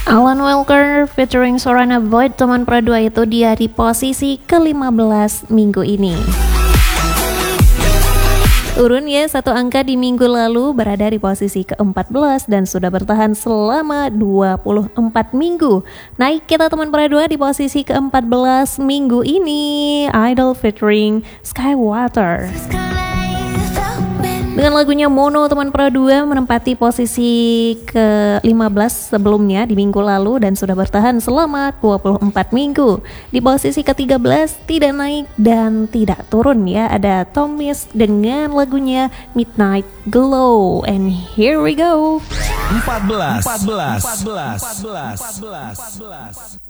Alan Walker featuring Sorana Void teman Pro 2 itu dia di posisi ke-15 minggu ini. Turun ya satu angka di minggu lalu, berada di posisi ke-14 dan sudah bertahan selama 24 minggu. Naik kita teman Pro 2 di posisi ke-14 minggu ini, Idol featuring Skywater. Dengan lagunya Mono, teman Pro 2 menempati posisi ke-15 sebelumnya di minggu lalu dan sudah bertahan selama 24 minggu. Di posisi ke-13 tidak naik dan tidak turun ya, ada Tomis dengan lagunya Midnight Glow. And here we go. 14.